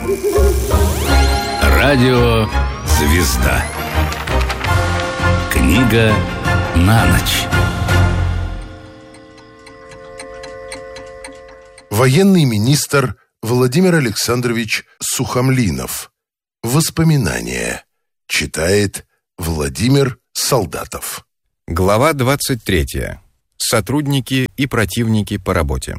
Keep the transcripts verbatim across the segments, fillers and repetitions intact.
Радио «Звезда». Книга на ночь. Военный министр Владимир Александрович Сухомлинов. Воспоминания. Читает Владимир Солдатов. Глава двадцать третья. Сотрудники и противники по работе.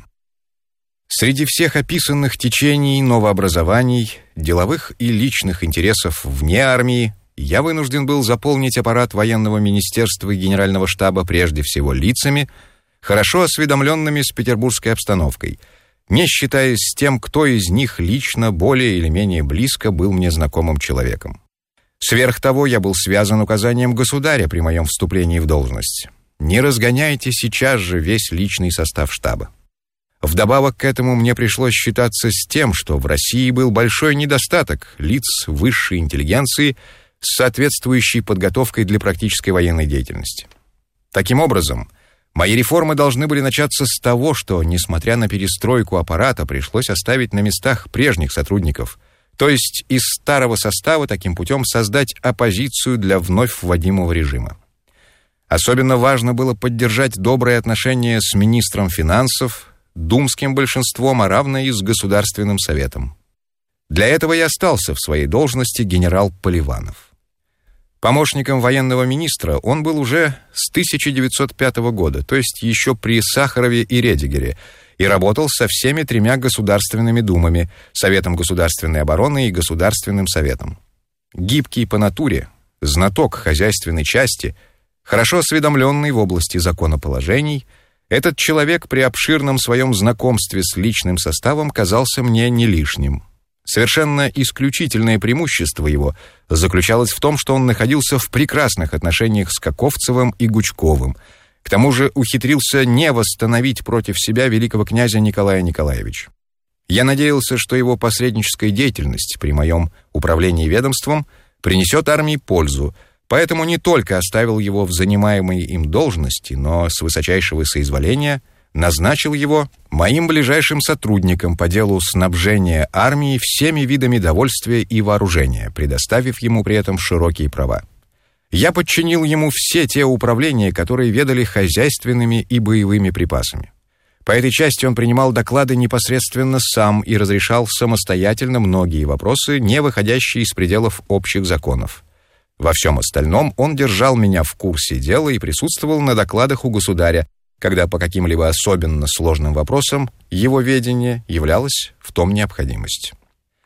Среди всех описанных течений, новообразований, деловых и личных интересов вне армии, я вынужден был заполнить аппарат военного министерства и генерального штаба прежде всего лицами, хорошо осведомленными с петербургской обстановкой, не считаясь с тем, кто из них лично более или менее близко был мне знакомым человеком. Сверх того, я был связан указанием государя при моем вступлении в должность: не разгоняйте сейчас же весь личный состав штаба. Вдобавок к этому мне пришлось считаться с тем, что в России был большой недостаток лиц высшей интеллигенции с соответствующей подготовкой для практической военной деятельности. Таким образом, мои реформы должны были начаться с того, что, несмотря на перестройку аппарата, пришлось оставить на местах прежних сотрудников, то есть из старого состава таким путем создать оппозицию для вновь вводимого режима. Особенно важно было поддержать добрые отношения с министром финансов, думским большинством, а равно и с Государственным советом. Для этого я остался в своей должности генерал Поливанов. Помощником военного министра он был уже с тысяча девятьсот пятого года, то есть еще при Сахарове и Редигере, и работал со всеми тремя государственными думами, Советом государственной обороны и Государственным советом. Гибкий по натуре, знаток хозяйственной части, хорошо осведомленный в области законоположений, этот человек при обширном своем знакомстве с личным составом казался мне не лишним. Совершенно исключительное преимущество его заключалось в том, что он находился в прекрасных отношениях с Каковцевым и Гучковым. К тому же ухитрился не восстановить против себя великого князя Николая Николаевича. Я надеялся, что его посредническая деятельность при моем управлении ведомством принесет армии пользу, поэтому не только оставил его в занимаемой им должности, но с высочайшего соизволения назначил его моим ближайшим сотрудником по делу снабжения армии всеми видами довольствия и вооружения, предоставив ему при этом широкие права. Я подчинил ему все те управления, которые ведали хозяйственными и боевыми припасами. По этой части он принимал доклады непосредственно сам и разрешал самостоятельно многие вопросы, не выходящие из пределов общих законов. Во всем остальном он держал меня в курсе дела и присутствовал на докладах у государя, когда по каким-либо особенно сложным вопросам его ведение являлось в том необходимость.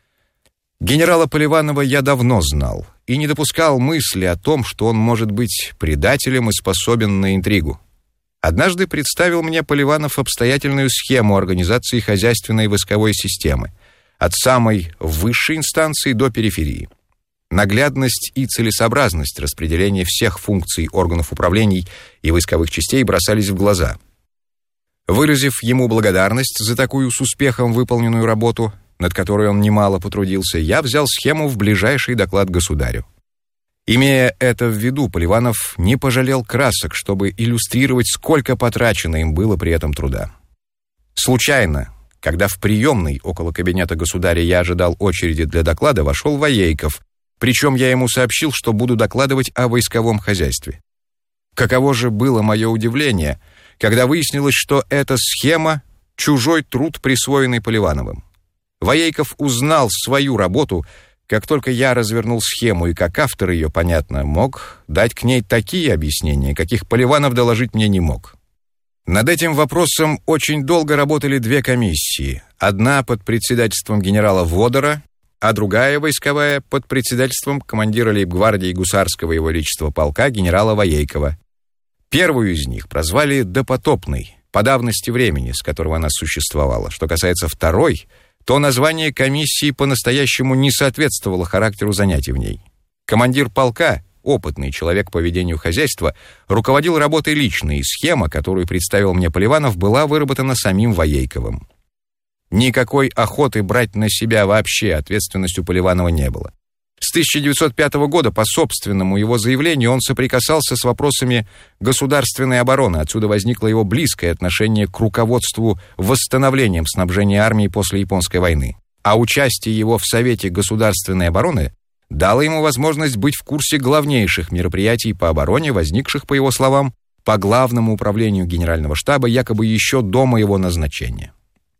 Генерала Поливанова я давно знал и не допускал мысли о том, что он может быть предателем и способен на интригу. Однажды представил мне Поливанов обстоятельную схему организации хозяйственной и войсковой системы, от самой высшей инстанции до периферии. Наглядность и целесообразность распределения всех функций органов управлений и войсковых частей бросались в глаза. Выразив ему благодарность за такую с успехом выполненную работу, над которой он немало потрудился, я взял схему в ближайший доклад государю. Имея это в виду, Поливанов не пожалел красок, чтобы иллюстрировать, сколько потрачено им было при этом труда. Случайно, когда в приемной около кабинета государя я ожидал очереди для доклада, вошел Воейков, причем я ему сообщил, что буду докладывать о войсковом хозяйстве. Каково же было мое удивление, когда выяснилось, что эта схема — чужой труд, присвоенный Поливановым. Воейков узнал свою работу, как только я развернул схему, и как автор ее, понятно, мог дать к ней такие объяснения, каких Поливанов доложить мне не мог. Над этим вопросом очень долго работали две комиссии. Одна под председательством генерала Водора, а другая войсковая под председательством командира лейб-гвардии гусарского его величества полка генерала Воейкова. Первую из них прозвали «допотопной», по давности времени, с которого она существовала. Что касается второй, то название комиссии по-настоящему не соответствовало характеру занятий в ней. Командир полка, опытный человек по ведению хозяйства, руководил работой лично, и схема, которую представил мне Поливанов, была выработана самим Воейковым. Никакой охоты брать на себя вообще ответственность у Поливанова не было. С тысяча девятьсот пятого года по собственному его заявлению он соприкасался с вопросами государственной обороны. Отсюда возникло его близкое отношение к руководству восстановлением снабжения армии после Японской войны. а участие его в Совете государственной обороны дало ему возможность быть в курсе главнейших мероприятий по обороне, возникших, по его словам, по Главному управлению Генерального штаба якобы еще до моего назначения.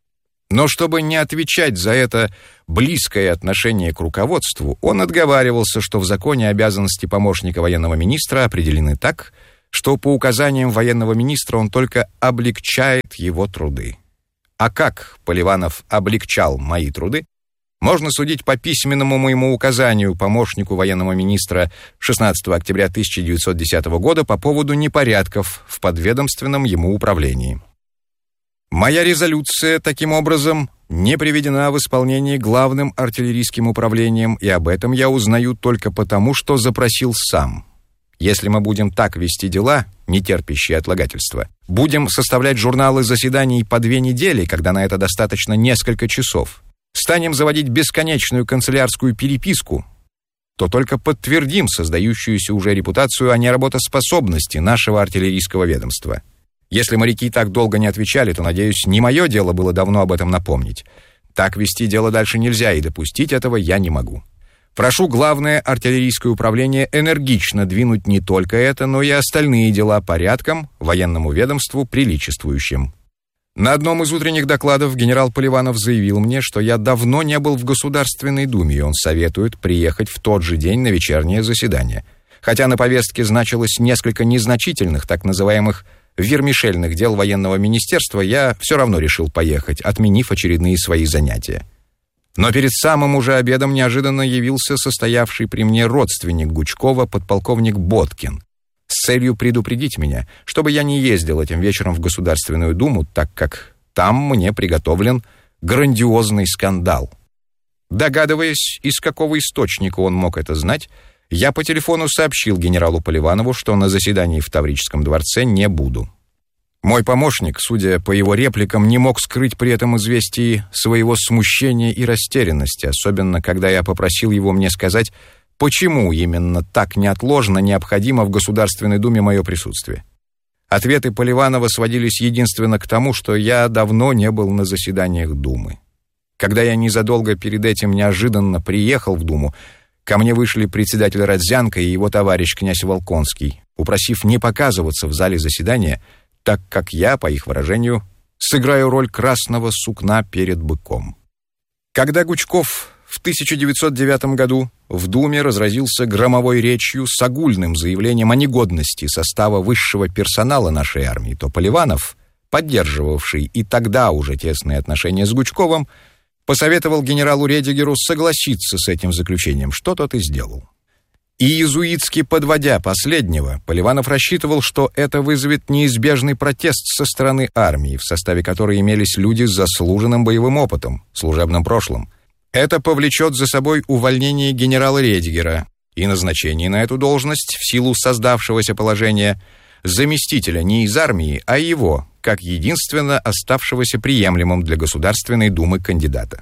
Но чтобы не отвечать за это близкое отношение к руководству, он отговаривался, что в законе обязанности помощника военного министра определены так, что по указаниям военного министра он только облегчает его труды. А как Поливанов облегчал мои труды, можно судить по письменному моему указанию помощнику военного министра шестнадцатого октября тысяча девятьсот десятого года по поводу непорядков в подведомственном ему управлении. Моя резолюция, таким образом, не приведена в исполнение Главным артиллерийским управлением, и об этом я узнаю только потому, что запросил сам. Если мы будем так вести дела, не терпящие отлагательства, будем составлять журналы заседаний по две недели, когда на это достаточно несколько часов, станем заводить бесконечную канцелярскую переписку, то только подтвердим создающуюся уже репутацию о неработоспособности нашего артиллерийского ведомства. Если моряки так долго не отвечали, то, надеюсь, не мое дело было давно об этом напомнить. Так вести дело дальше нельзя, и допустить этого я не могу. Прошу Главное артиллерийское управление энергично двинуть не только это, но и остальные дела порядком, военному ведомству приличествующим. На одном из утренних докладов генерал Поливанов заявил мне, что я давно не был в Государственной Думе, и он советует приехать в тот же день на вечернее заседание. Хотя на повестке значилось несколько незначительных, так называемых вермишельных дел военного министерства, я все равно решил поехать, отменив очередные свои занятия. Но перед самым уже обедом неожиданно явился состоявший при мне родственник Гучкова, подполковник Боткин, с целью предупредить меня, чтобы я не ездил этим вечером в Государственную Думу, так как там мне приготовлен грандиозный скандал. Догадываясь, из какого источника он мог это знать, я по телефону сообщил генералу Поливанову, что на заседании в Таврическом дворце не буду. Мой помощник, судя по его репликам, не мог скрыть при этом известии своего смущения и растерянности, особенно когда я попросил его мне сказать, почему именно так неотложно необходимо в Государственной Думе мое присутствие. Ответы Поливанова сводились единственно к тому, что я давно не был на заседаниях Думы. Когда я незадолго перед этим неожиданно приехал в Думу, ко мне вышли председатель Родзянко и его товарищ князь Волконский, упросив не показываться в зале заседания, так как я, по их выражению, сыграю роль красного сукна перед быком. Когда Гучков в тысяча девятьсот девятом году в Думе разразился громовой речью с огульным заявлением о негодности состава высшего персонала нашей армии, то Поливанов, поддерживавший и тогда уже тесные отношения с Гучковым, посоветовал генералу Редигеру согласиться с этим заключением, что тот и сделал. И иезуитски подводя последнего, Поливанов рассчитывал, что это вызовет неизбежный протест со стороны армии, в составе которой имелись люди с заслуженным боевым опытом, служебным прошлым. Это повлечет за собой увольнение генерала Редигера и назначение на эту должность в силу создавшегося положения заместителя не из армии, а его, как единственно оставшегося приемлемым для Государственной Думы кандидата.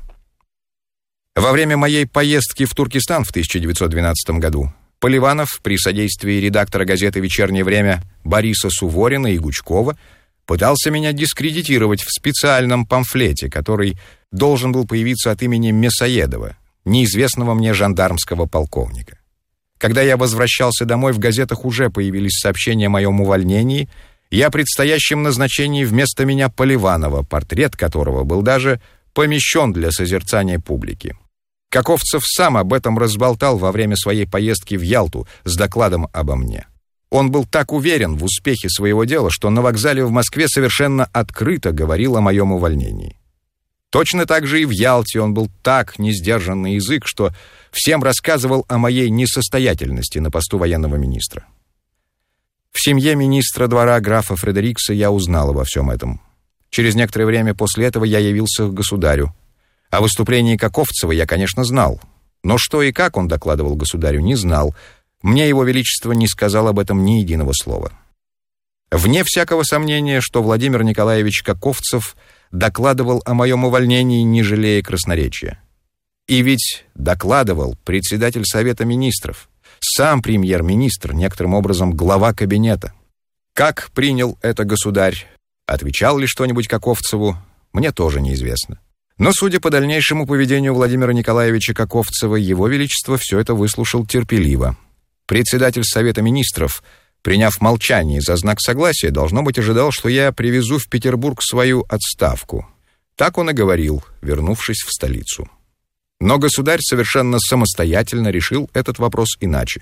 Во время моей поездки в Туркестан в тысяча девятьсот двенадцатом году Поливанов при содействии редактора газеты «Вечернее время» Бориса Суворина и Гучкова пытался меня дискредитировать в специальном памфлете, который должен был появиться от имени Мясоедова, неизвестного мне жандармского полковника. Когда я возвращался домой, в газетах уже появились сообщения о моем увольнении и о предстоящем назначении вместо меня Поливанова, портрет которого был даже помещен для созерцания публики. Каковцев сам об этом разболтал во время своей поездки в Ялту с докладом обо мне. Он был так уверен в успехе своего дела, что на вокзале в Москве совершенно открыто говорил о моем увольнении. Точно так же и в Ялте он был так несдержан на язык, что всем рассказывал о моей несостоятельности на посту военного министра. В семье министра двора графа Фредерикса я узнал обо всем этом. Через некоторое время после этого я явился к государю. О выступлении Каковцева я, конечно, знал, но что и как он докладывал государю, не знал. Мне его величество не сказал об этом ни единого слова. Вне всякого сомнения, что Владимир Николаевич Каковцев докладывал о моем увольнении, не жалея красноречия. И ведь докладывал председатель Совета министров, сам премьер-министр, некоторым образом глава кабинета. Как принял это государь? Отвечал ли что-нибудь Каковцеву? Мне тоже неизвестно. Но, судя по дальнейшему поведению Владимира Николаевича Каковцева, его величество все это выслушал терпеливо. Председатель Совета Министров, приняв молчание за знак согласия, должно быть, ожидал, что я привезу в Петербург свою отставку. Так он и говорил, вернувшись в столицу. Но государь совершенно самостоятельно решил этот вопрос иначе.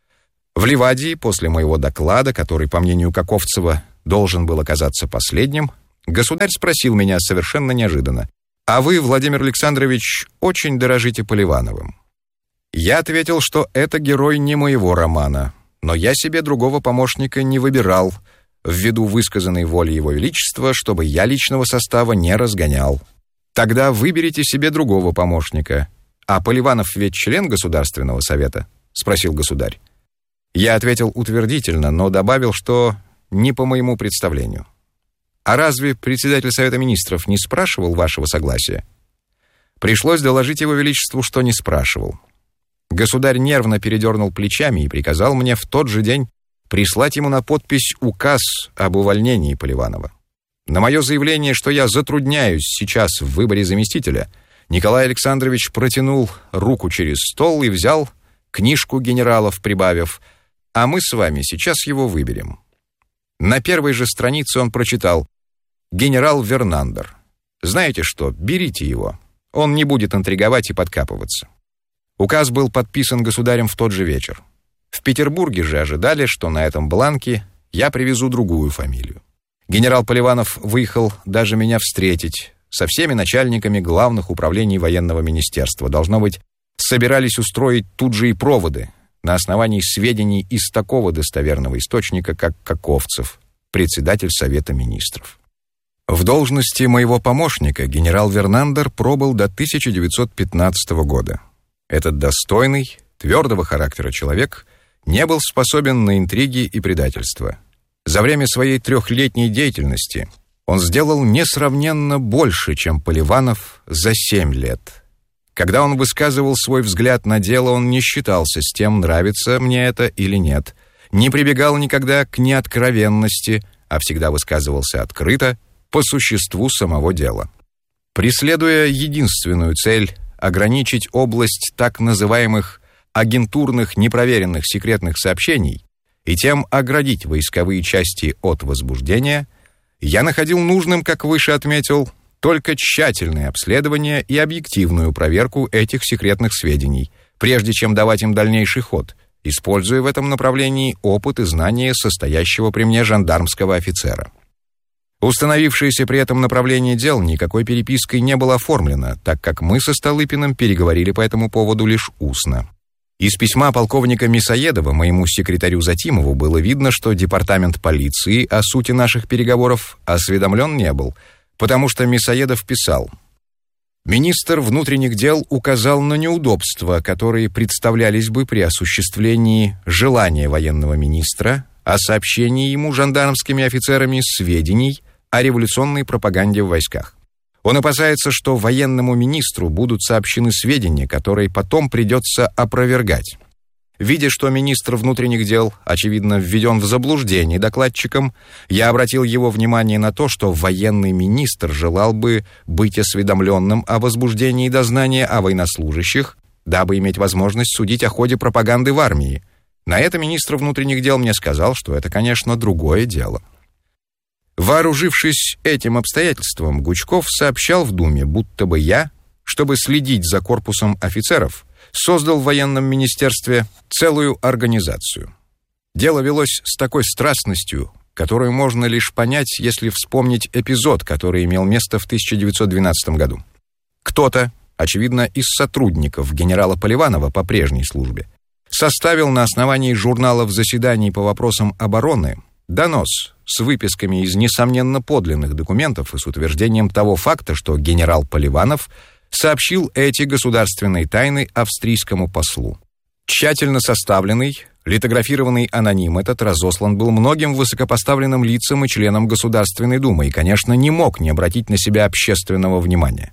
В Ливадии, после моего доклада, который, по мнению Каковцева, должен был оказаться последним, государь спросил меня совершенно неожиданно: «А вы, Владимир Александрович, очень дорожите Поливановым?» Я ответил, что это герой не моего романа, но я себе другого помощника не выбирал, ввиду высказанной воли его величества, чтобы я личного состава не разгонял. «Тогда выберите себе другого помощника. А Поливанов ведь член Государственного совета?» — спросил государь. Я ответил утвердительно, но добавил, что не по моему представлению. «А разве председатель Совета Министров не спрашивал вашего согласия?» Пришлось доложить его величеству, что не спрашивал. Государь нервно передернул плечами и приказал мне в тот же день прислать ему на подпись указ об увольнении Поливанова. На мое заявление, что я затрудняюсь сейчас в выборе заместителя, Николай Александрович протянул руку через стол и взял книжку генералов, прибавив: «А мы с вами сейчас его выберем». На первой же странице он прочитал: «Генерал Вернандер. Знаете что, берите его. Он не будет интриговать и подкапываться». Указ был подписан государем в тот же вечер. В Петербурге же ожидали, что на этом бланке я привезу другую фамилию. Генерал Поливанов выехал даже меня встретить со всеми начальниками главных управлений военного министерства. Должно быть, собирались устроить тут же и проводы на основании сведений из такого достоверного источника, как Каковцев, председатель Совета Министров. В должности моего помощника генерал Вернандер пробыл до тысяча девятьсот пятнадцатого года. Этот достойный, твердого характера человек не был способен на интриги и предательство. За время своей трехлетней деятельности он сделал несравненно больше, чем Поливанов за семь лет. Когда он высказывал свой взгляд на дело, он не считался с тем, нравится мне это или нет, не прибегал никогда к неоткровенности, а всегда высказывался открыто, по существу самого дела. Преследуя единственную цель — ограничить область так называемых агентурных непроверенных секретных сообщений и тем оградить войсковые части от возбуждения, я находил нужным, как выше отметил, только тщательное обследование и объективную проверку этих секретных сведений, прежде чем давать им дальнейший ход, используя в этом направлении опыт и знания состоящего при мне жандармского офицера. Установившееся при этом направление дел никакой перепиской не было оформлено, так как мы со Столыпиным переговорили по этому поводу лишь устно. Из письма полковника Мясоедова моему секретарю Затимову было видно, что департамент полиции о сути наших переговоров осведомлен не был, потому что Мясоедов писал: «Министр внутренних дел указал на неудобства, которые представлялись бы при осуществлении желания военного министра о сообщении ему жандармскими офицерами сведений о революционной пропаганде в войсках. Он опасается, что военному министру будут сообщены сведения, которые потом придется опровергать. Видя, что министр внутренних дел, очевидно, введен в заблуждение докладчиком, я обратил его внимание на то, что военный министр желал бы быть осведомленным о возбуждении дознания о военнослужащих, дабы иметь возможность судить о ходе пропаганды в армии. На это министр внутренних дел мне сказал, что это, конечно, другое дело». Вооружившись этим обстоятельством, Гучков сообщал в Думе, будто бы я, чтобы следить за корпусом офицеров, создал в военном министерстве целую организацию. Дело велось с такой страстностью, которую можно лишь понять, если вспомнить эпизод, который имел место в тысяча девятьсот двенадцатом году. Кто-то, очевидно, из сотрудников генерала Поливанова по прежней службе, составил на основании журналов заседаний по вопросам обороны донос с выписками из несомненно подлинных документов и с утверждением того факта, что генерал Поливанов сообщил эти государственные тайны австрийскому послу. Тщательно составленный, литографированный аноним этот разослан был многим высокопоставленным лицам и членам Государственной Думы и, конечно, не мог не обратить на себя общественного внимания.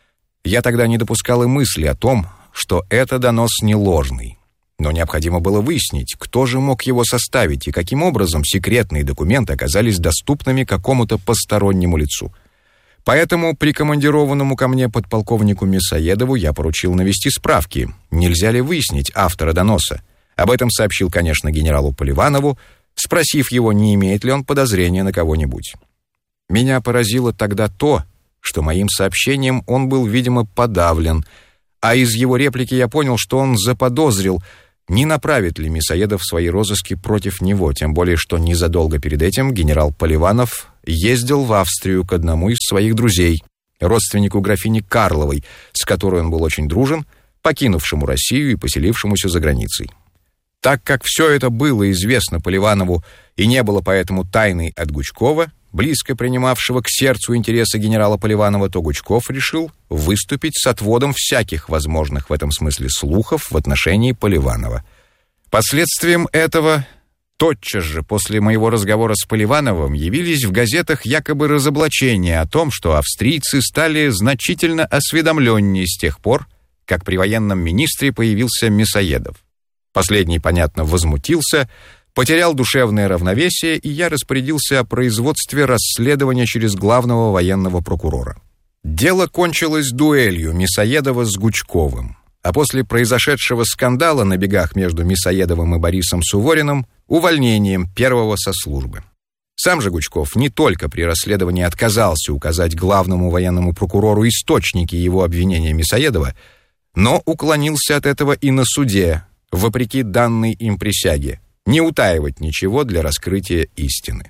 Я тогда не допускал и мысли о том, что это донос не ложный. Но необходимо было выяснить, кто же мог его составить и каким образом секретные документы оказались доступными какому-то постороннему лицу. Поэтому прикомандированному ко мне подполковнику Мясоедову я поручил навести справки, нельзя ли выяснить автора доноса. Об этом сообщил, конечно, генералу Поливанову, спросив его, не имеет ли он подозрения на кого-нибудь. Меня поразило тогда то, что моим сообщением он был, видимо, подавлен, а из его реплики я понял, что он заподозрил, не направит ли Мясоедов свои розыски против него, тем более, что незадолго перед этим генерал Поливанов ездил в Австрию к одному из своих друзей, родственнику графини Карловой, с которой он был очень дружен, покинувшему Россию и поселившемуся за границей. Так как все это было известно Поливанову и не было поэтому тайной от Гучкова, близко принимавшего к сердцу интересы генерала Поливанова, то Гучков решил выступить с отводом всяких возможных в этом смысле слухов в отношении Поливанова. Последствием этого, тотчас же после моего разговора с Поливановым, явились в газетах якобы разоблачения о том, что австрийцы стали значительно осведомленнее с тех пор, как при военном министре появился Мясоедов. Последний, понятно, возмутился, потерял душевное равновесие, и я распорядился о производстве расследования через главного военного прокурора. Дело кончилось дуэлью Мясоедова с Гучковым, а после произошедшего скандала на бегах между Мясоедовым и Борисом Сувориным увольнением первого со службы. Сам же Гучков не только при расследовании отказался указать главному военному прокурору источники его обвинения Мясоедова, но уклонился от этого и на суде, вопреки данной им присяге, не утаивать ничего для раскрытия истины.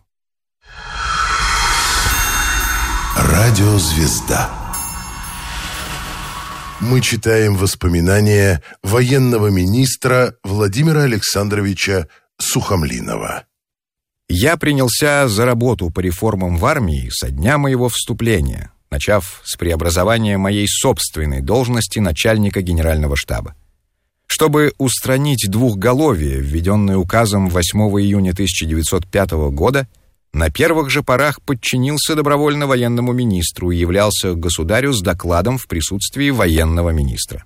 Радиозвезда. Мы читаем воспоминания военного министра Владимира Александровича Сухомлинова. Я принялся за работу по реформам в армии со дня моего вступления, начав с преобразования моей собственной должности начальника генерального штаба. Чтобы устранить двухголовие, введенное указом восьмого июня тысяча девятьсот пятого года, на первых же порах подчинился добровольно военному министру и являлся к государю с докладом в присутствии военного министра.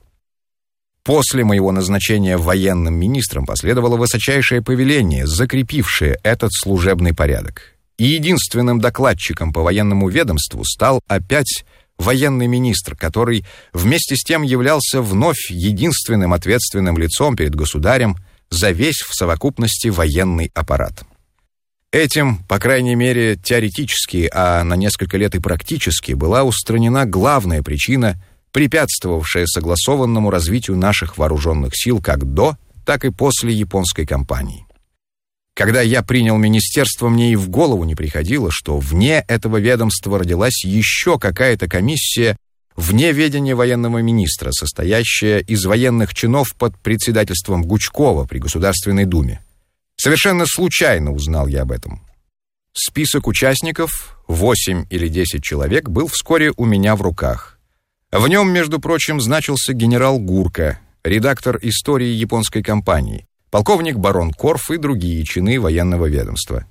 После моего назначения военным министром последовало высочайшее повеление, закрепившее этот служебный порядок. И единственным докладчиком по военному ведомству стал опять военный министр, который вместе с тем являлся вновь единственным ответственным лицом перед государем за весь в совокупности военный аппарат. Этим, по крайней мере, теоретически, а на несколько лет и практически, была устранена главная причина, препятствовавшая согласованному развитию наших вооруженных сил как до, так и после японской кампании. Когда я принял министерство, мне и в голову не приходило, что вне этого ведомства родилась еще какая-то комиссия вне ведения военного министра, состоящая из военных чинов под председательством Гучкова при Государственной Думе. Совершенно случайно узнал я об этом. Список участников, восемь или десять человек, был вскоре у меня в руках. В нем, между прочим, значился генерал Гурко, редактор истории японской кампании, полковник барон Корф и другие чины военного ведомства.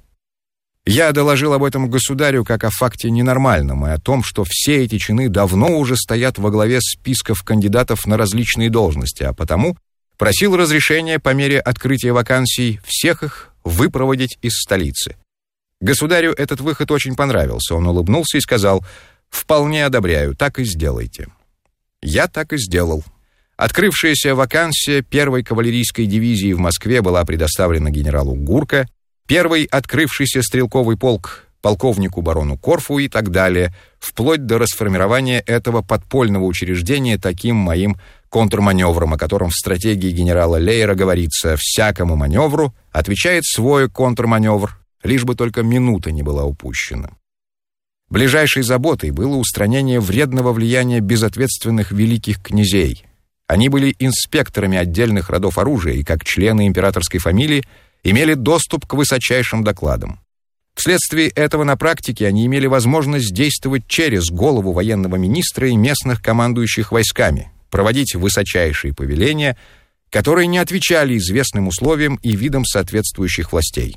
Я доложил об этом государю как о факте ненормальном и о том, что все эти чины давно уже стоят во главе списков кандидатов на различные должности, а потому просил разрешения по мере открытия вакансий всех их выпроводить из столицы. Государю этот выход очень понравился. Он улыбнулся и сказал: «Вполне одобряю, так и сделайте». Я так и сделал. Открывшаяся вакансия первой кавалерийской дивизии в Москве была предоставлена генералу Гурко, первый открывшийся стрелковый полк полковнику барону Корфу и так далее, вплоть до расформирования этого подпольного учреждения таким моим контрманевром, о котором в стратегии генерала Лейера говорится: «Всякому маневру отвечает свой контрманевр, лишь бы только минута не была упущена». Ближайшей заботой было устранение вредного влияния безответственных великих князей. Они были инспекторами отдельных родов оружия и, как члены императорской фамилии, имели доступ к высочайшим докладам. Вследствие этого на практике они имели возможность действовать через голову военного министра и местных командующих войсками, проводить высочайшие повеления, которые не отвечали известным условиям и видам соответствующих властей.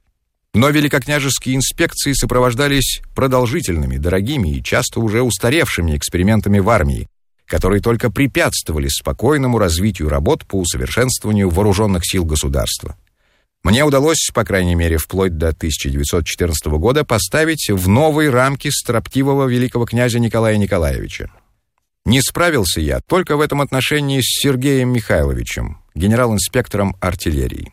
Но великокняжеские инспекции сопровождались продолжительными, дорогими и часто уже устаревшими экспериментами в армии, которые только препятствовали спокойному развитию работ по усовершенствованию вооруженных сил государства. Мне удалось, по крайней мере, вплоть до тысяча девятьсот четырнадцатого года, поставить в новые рамки строптивого великого князя Николая Николаевича. Не справился я только в этом отношении с Сергеем Михайловичем, генерал-инспектором артиллерии.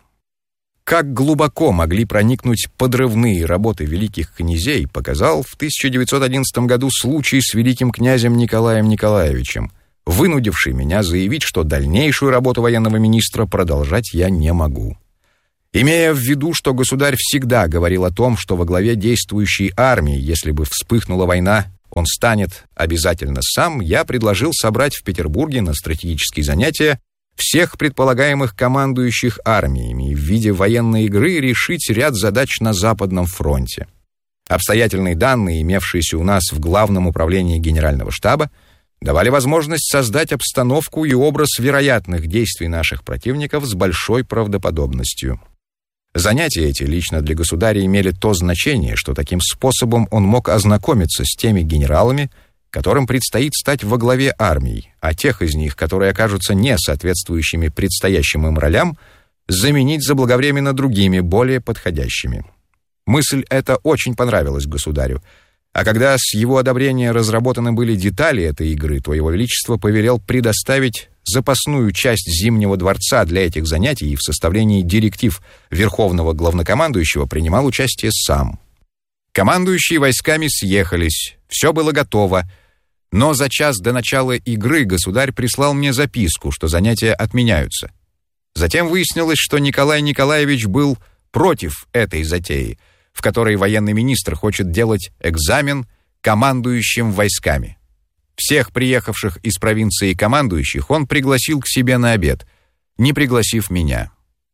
Как глубоко могли проникнуть подрывные работы великих князей, показал в тысяча девятьсот одиннадцатом году случай с великим князем Николаем Николаевичем, вынудивший меня заявить, что дальнейшую работу военного министра продолжать я не могу. Имея в виду, что государь всегда говорил о том, что во главе действующей армии, если бы вспыхнула война, он станет обязательно сам, я предложил собрать в Петербурге на стратегические занятия всех предполагаемых командующих армиями и в виде военной игры решить ряд задач на Западном фронте. Обстоятельные данные, имевшиеся у нас в Главном управлении Генерального штаба, давали возможность создать обстановку и образ вероятных действий наших противников с большой правдоподобностью. Занятия эти лично для государя имели то значение, что таким способом он мог ознакомиться с теми генералами, которым предстоит стать во главе армии, а тех из них, которые окажутся не соответствующими предстоящим им ролям, заменить заблаговременно другими, более подходящими. Мысль эта очень понравилась государю, а когда с его одобрения разработаны были детали этой игры, то его величество повелел предоставить запасную часть Зимнего дворца для этих занятий и в составлении директив Верховного главнокомандующего принимал участие сам. Командующие войсками съехались, все было готово, но за час до начала игры государь прислал мне записку, что занятия отменяются. Затем выяснилось, что Николай Николаевич был против этой затеи, в которой военный министр хочет делать экзамен командующим войсками. Всех приехавших из провинции командующих он пригласил к себе на обед, не пригласив меня.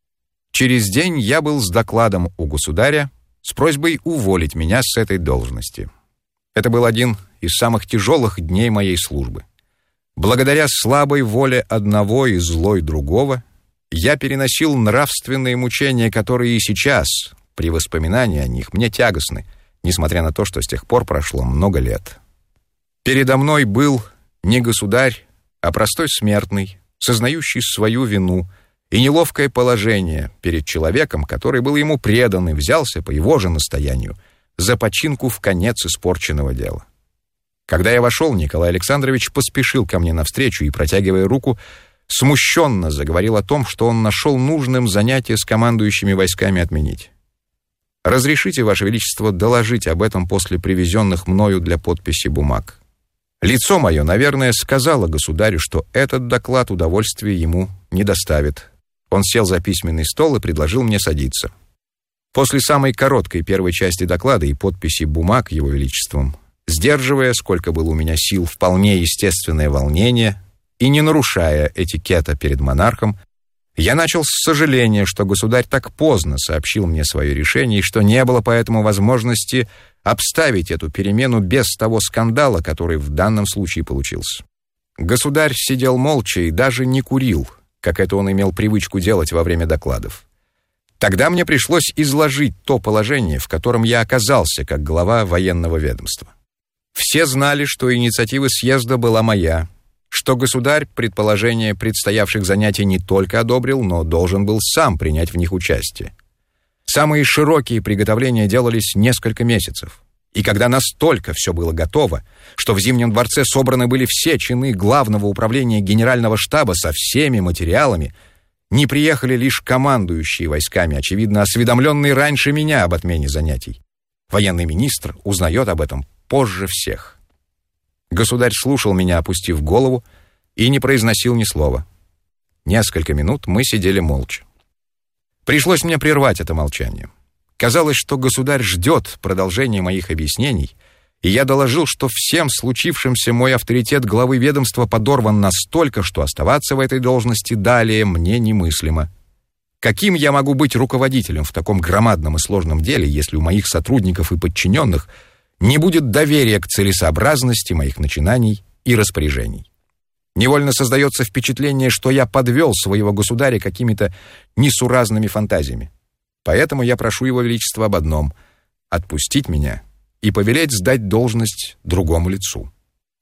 Через день я был с докладом у государя с просьбой уволить меня с этой должности. Это был один из самых тяжелых дней моей службы. Благодаря слабой воле одного и злой другого я переносил нравственные мучения, которые и сейчас, при воспоминании о них, мне тягостны, несмотря на то, что с тех пор прошло много лет. Передо мной был не государь, а простой смертный, сознающий свою вину и неловкое положение перед человеком, который был ему предан и взялся по его же настоянию за починку в конец испорченного дела. Когда я вошел, Николай Александрович поспешил ко мне навстречу и, протягивая руку, смущенно заговорил о том, что он нашел нужным занятие с командующими войсками отменить. «Разрешите, Ваше Величество, доложить об этом после привезенных мною для подписи бумаг». Лицо мое, наверное, сказало государю, что этот доклад удовольствия ему не доставит. Он сел за письменный стол и предложил мне садиться. После самой короткой первой части доклада и подписи бумаг Его Величеством, сдерживая, сколько было у меня сил, вполне естественное волнение и не нарушая этикета перед монархом, я начал с сожаления, что государь так поздно сообщил мне свое решение и что не было поэтому возможности обставить эту перемену без того скандала, который в данном случае получился. Государь сидел молча и даже не курил, как это он имел привычку делать во время докладов. Тогда мне пришлось изложить то положение, в котором я оказался как глава военного ведомства. Все знали, что инициатива съезда была моя, что государь предположение предстоявших занятий не только одобрил, но должен был сам принять в них участие. Самые широкие приготовления делались несколько месяцев. И когда настолько все было готово, что в Зимнем дворце собраны были все чины Главного управления Генерального штаба со всеми материалами, не приехали лишь командующие войсками, очевидно, осведомленные раньше меня об отмене занятий. Военный министр узнает об этом позже всех. Государь слушал меня, опустив голову, и не произносил ни слова. Несколько минут мы сидели молча. Пришлось мне прервать это молчание. Казалось, что государь ждет продолжения моих объяснений, и я доложил, что всем случившимся мой авторитет главы ведомства подорван настолько, что оставаться в этой должности далее мне немыслимо. Каким я могу быть руководителем в таком громадном и сложном деле, если у моих сотрудников и подчиненных не будет доверия к целесообразности моих начинаний и распоряжений? Невольно создается впечатление, что я подвел своего государя какими-то несуразными фантазиями. Поэтому я прошу Его Величества об одном — отпустить меня и повелеть сдать должность другому лицу.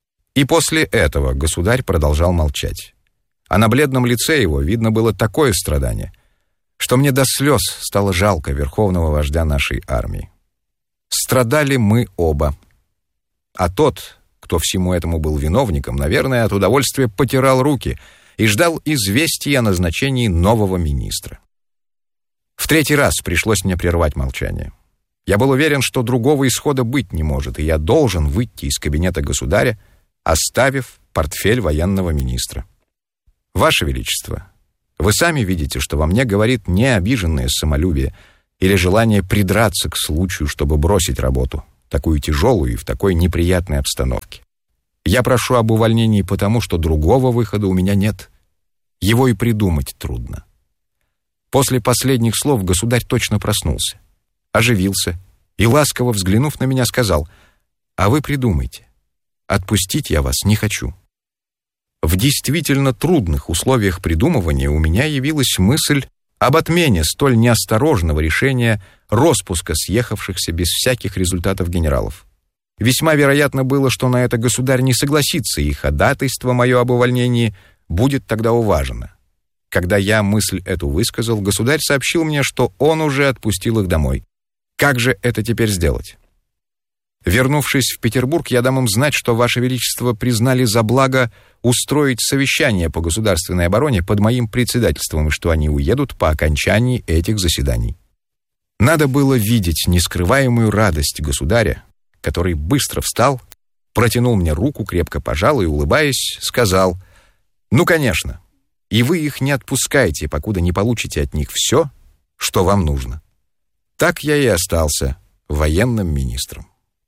И после этого государь продолжал молчать. А на бледном лице его видно было такое страдание, что мне до слез стало жалко верховного вождя нашей армии. Страдали мы оба. А тот, кто всему этому был виновником, наверное, от удовольствия потирал руки и ждал известия о назначении нового министра. В третий раз пришлось мне прервать молчание. Я был уверен, что другого исхода быть не может, и я должен выйти из кабинета государя, оставив портфель военного министра. Ваше Величество, вы сами видите, что во мне говорит не обиженное самолюбие или желание придраться к случаю, чтобы бросить работу, такую тяжелую и в такой неприятной обстановке. Я прошу об увольнении потому, что другого выхода у меня нет. Его и придумать трудно. После последних слов государь точно проснулся, оживился и, ласково взглянув на меня, сказал: «А вы придумайте. Отпустить я вас не хочу». В действительно трудных условиях придумывания у меня явилась мысль об отмене столь неосторожного решения роспуска съехавшихся без всяких результатов генералов. Весьма вероятно было, что на это государь не согласится, и ходатайство мое об увольнении будет тогда уважено. Когда я мысль эту высказал, государь сообщил мне, что он уже отпустил их домой. Как же это теперь сделать? Вернувшись в Петербург, я дам им знать, что Ваше Величество признали за благо устроить совещание по государственной обороне под моим председательством, и что они уедут по окончании этих заседаний. Надо было видеть нескрываемую радость государя, который быстро встал, протянул мне руку, крепко пожал и, улыбаясь, сказал: «Ну, конечно, и вы их не отпускаете, покуда не получите от них все, что вам нужно». Так я и остался военным министром.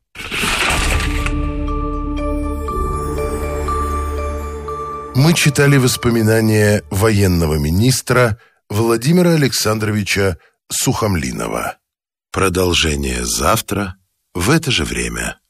Мы читали воспоминания военного министра Владимира Александровича Сухомлинова. Продолжение завтра в это же время.